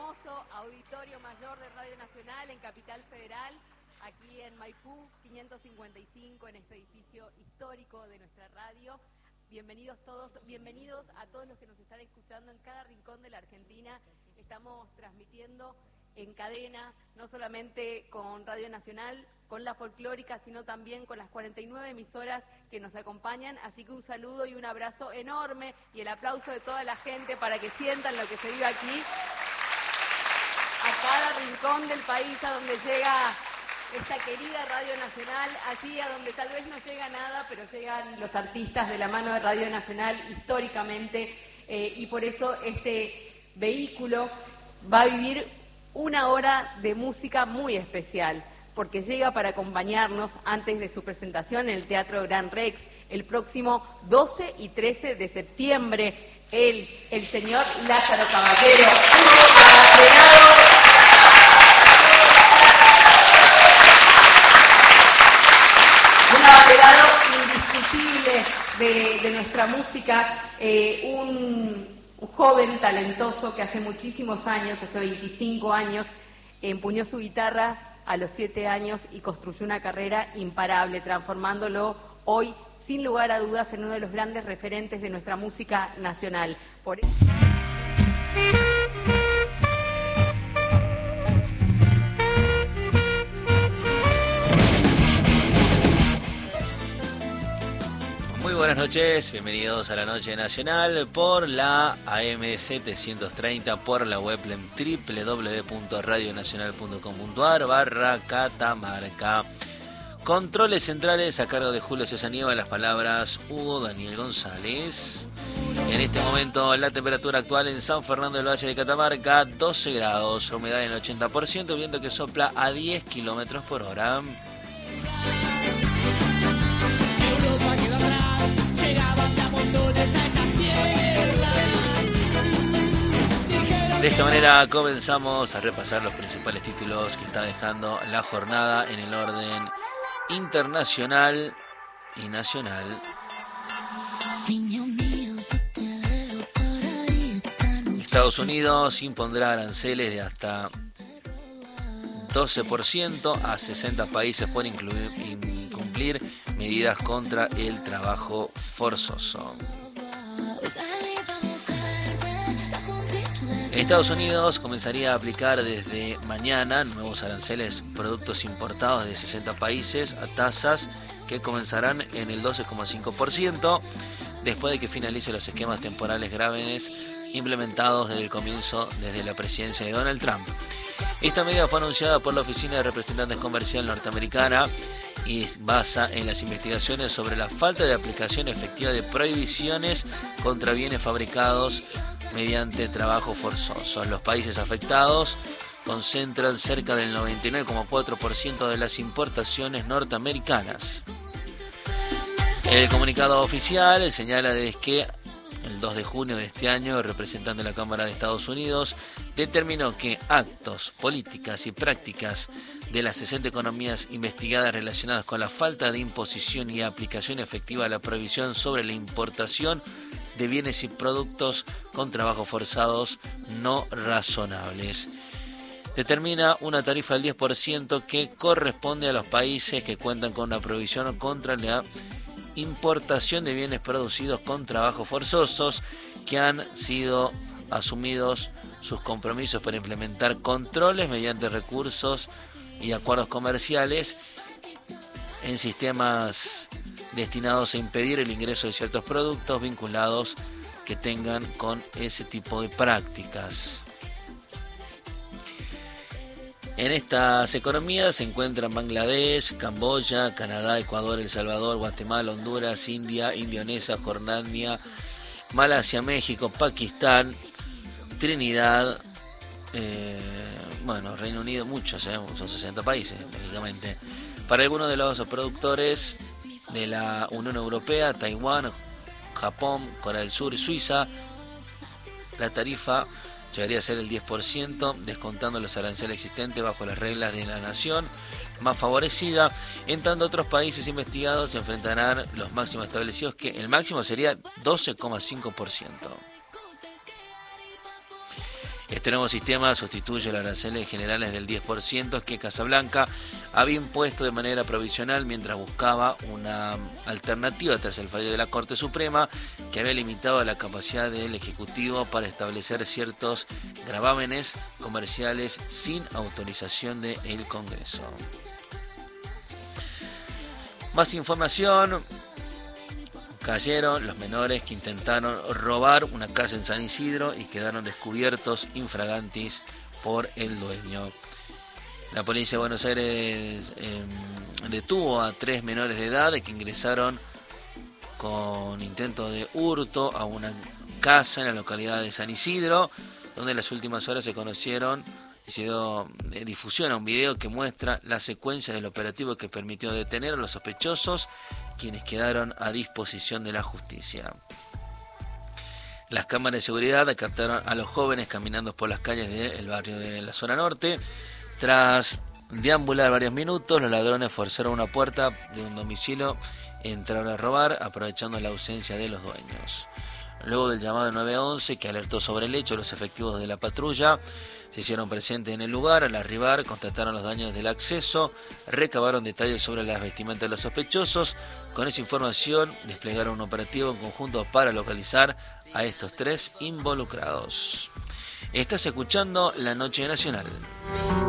hermoso Auditorio Mayor de Radio Nacional en Capital Federal, aquí en Maipú 555, en este edificio histórico de nuestra radio. Bienvenidos todos, bienvenidos a todos los que nos están escuchando en cada rincón de la Argentina. Estamos transmitiendo en cadena, no solamente con Radio Nacional, con la folclórica, sino también con las 49 emisoras que nos acompañan. Así que un saludo y un abrazo enorme y el aplauso de toda la gente para que sientan lo que se vive aquí, a cada rincón del país a donde llega esta querida Radio Nacional, allí a donde tal vez no llega nada, pero llegan los artistas de la mano de Radio Nacional históricamente, y por eso este vehículo va a vivir una hora de música muy especial, porque llega para acompañarnos antes de su presentación en el Teatro Gran Rex el próximo 12 y 13 de septiembre, el señor Lázaro Caballero, un abanderado indiscutible de nuestra música, un joven talentoso que hace muchísimos años, hace 25 años, empuñó su guitarra a los 7 años y construyó una carrera imparable, transformándolo hoy, sin lugar a dudas, en uno de los grandes referentes de nuestra música nacional. Por eso... Muy buenas noches, bienvenidos a la Noche Nacional por la AM730, por la web en www.radionacional.com.ar/Catamarca. Controles centrales a cargo de Julio César Nieva, las palabras Hugo Daniel González. En este momento la temperatura actual en San Fernando del Valle de Catamarca, 12 grados, humedad en el 80%, viento que sopla a 10 kilómetros por hora. Quedó atrás, llegaban de a montones a estas tierras. De esta manera comenzamos a repasar los principales títulos que está dejando la jornada en el orden internacional y nacional. Estados Unidos impondrá aranceles de hasta 12% a 60 países por incumplir medidas contra el trabajo forzoso. Estados Unidos comenzaría a aplicar desde mañana nuevos aranceles productos importados de 60 países a tasas que comenzarán en el 12,5% después de que finalice los esquemas temporales graves implementados desde el comienzo desde la presidencia de Donald Trump. Esta medida fue anunciada por la Oficina de Representantes Comercial norteamericana y basa en las investigaciones sobre la falta de aplicación efectiva de prohibiciones contra bienes fabricados mediante trabajo forzoso. Los países afectados concentran cerca del 99,4% de las importaciones norteamericanas. El comunicado oficial señala que el 2 de junio de este año, el representante de la Cámara de Estados Unidos determinó que actos, políticas y prácticas de las 60 economías investigadas relacionadas con la falta de imposición y aplicación efectiva de la prohibición sobre la importación de bienes y productos con trabajos forzados no razonables. Determina una tarifa del 10% que corresponde a los países que cuentan con una prohibición contra la importación de bienes producidos con trabajos forzosos, que han sido asumidos sus compromisos para implementar controles mediante recursos y acuerdos comerciales en sistemas destinados a impedir el ingreso de ciertos productos vinculados que tengan con ese tipo de prácticas. En estas economías se encuentran Bangladesh, Camboya, Canadá, Ecuador, El Salvador, Guatemala, Honduras, India, Indonesia, Jordania, Malasia, México, Pakistán, Trinidad, Reino Unido, muchos, son 60 países, lógicamente. Para algunos de los productores de la Unión Europea, Taiwán, Japón, Corea del Sur y Suiza, la tarifa llegaría a ser el 10%, descontando los aranceles existentes bajo las reglas de la nación más favorecida. En tanto, otros países investigados se enfrentarán los máximos establecidos, que el máximo sería 12,5%. Este nuevo sistema sustituye los aranceles generales del 10% que Casablanca había impuesto de manera provisional mientras buscaba una alternativa tras el fallo de la Corte Suprema que había limitado la capacidad del Ejecutivo para establecer ciertos gravámenes comerciales sin autorización del Congreso. Más información. Cayeron los menores que intentaron robar una casa en San Isidro y quedaron descubiertos infragantis por el dueño. La policía de Buenos Aires detuvo a 3 menores de edad que ingresaron con intento de hurto a una casa en la localidad de San Isidro, donde en las últimas horas se conocieron y se dio difusión a un video que muestra la secuencia del operativo que permitió detener a los sospechosos, quienes quedaron a disposición de la justicia. Las cámaras de seguridad captaron a los jóvenes caminando por las calles del barrio de la zona norte. Tras deambular varios minutos, los ladrones forzaron una puerta de un domicilio, entraron a robar, aprovechando la ausencia de los dueños. Luego del llamado 911 que alertó sobre el hecho, los efectivos de la patrulla se hicieron presentes en el lugar. Al arribar, constataron los daños del acceso, recabaron detalles sobre las vestimentas de los sospechosos. Con esa información desplegaron un operativo en conjunto para localizar a estos 3 involucrados. Estás escuchando La Noche Nacional.